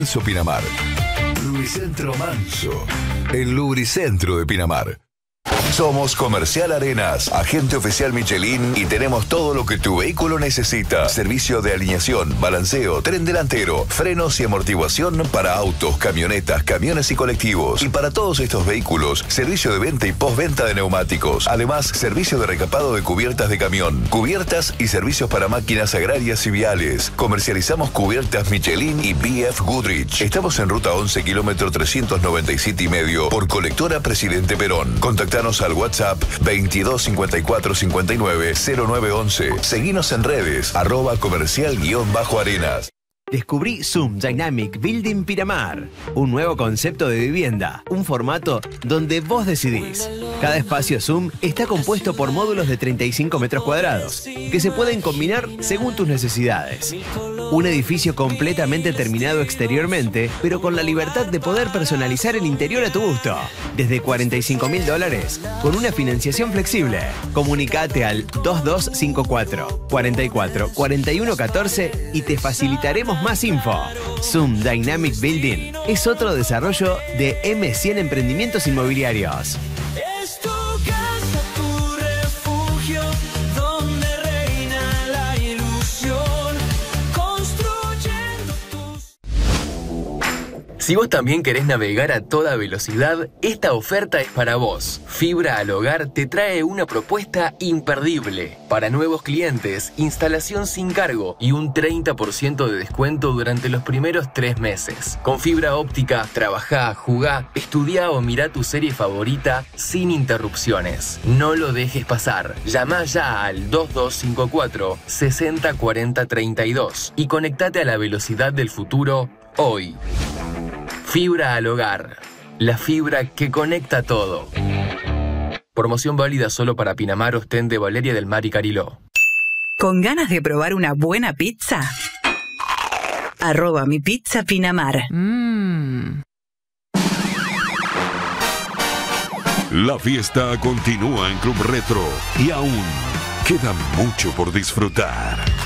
Pinamar. Lubricentro Manso. El lubricentro de Pinamar. Somos Comercial Arenas, agente oficial Michelin y tenemos todo lo que tu vehículo necesita. Servicio de alineación, balanceo, tren delantero, frenos y amortiguación para autos, camionetas, camiones y colectivos. Y para todos estos vehículos, servicio de venta y postventa de neumáticos. Además, servicio de recapado de cubiertas de camión, cubiertas y servicios para máquinas agrarias y viales. Comercializamos cubiertas Michelin y BF Goodrich. Estamos en ruta 11, kilómetro 397,5 por colectora Presidente Perón. Contactanos al WhatsApp 22 54 59 0911. Seguinos en redes, @comercial_arenas. Descubrí Zoom Dynamic Building Pinamar, un nuevo concepto de vivienda, un formato donde vos decidís. Cada espacio Zoom está compuesto por módulos de 35 metros cuadrados, que se pueden combinar según tus necesidades. Un edificio completamente terminado exteriormente, pero con la libertad de poder personalizar el interior a tu gusto. Desde $45.000, con una financiación flexible. Comunicate al 2254 44 41 14 y te facilitaremos más info. Zoom Dynamic Building es otro desarrollo de M100 Emprendimientos Inmobiliarios. Es tu casa, tu refugio, donde reina la ilusión, construyendo tus... Si vos también querés navegar a toda velocidad, esta oferta es para vos. Fibra al Hogar te trae una propuesta imperdible. Para nuevos clientes, instalación sin cargo y un 30% de descuento durante los primeros 3 meses. Con fibra óptica, trabajá, jugá, estudiá o mirá tu serie favorita sin interrupciones. No lo dejes pasar. Llama ya al 2254 60 40 32 y conectate a la velocidad del futuro hoy. Fibra al Hogar, la fibra que conecta todo. Promoción válida solo para Pinamar, Ostende, Valeria del Mar y Cariló. ¿Con ganas de probar una buena pizza? @mipizzapinamar. La fiesta continúa en Club Retro y aún queda mucho por disfrutar.